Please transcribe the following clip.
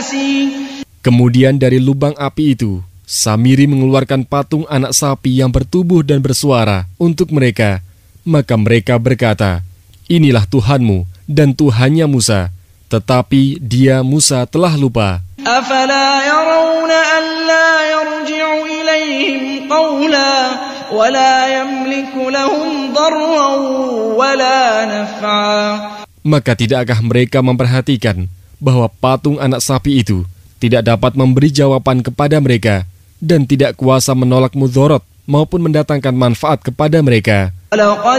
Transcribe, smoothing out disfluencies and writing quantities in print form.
Kemudian dari lubang api itu, Samiri mengeluarkan patung anak sapi yang bertubuh dan bersuara untuk mereka. Maka mereka berkata, "Inilah Tuhanmu dan Tuhannya Musa." Tetapi dia, Musa, telah lupa. أَفَلَا يَرَوْنَ أَلَّا يَرْجِعُ إِلَيْهِمْ قَوْلًا وَلَا يَمْلِكُ لَهُمْ ضَرًّا وَلَا نَفْعًا. Maka tidakkah mereka memperhatikan bahwa patung anak sapi itu tidak dapat memberi jawaban kepada mereka dan tidak kuasa menolak mudorot maupun mendatangkan manfaat kepada mereka?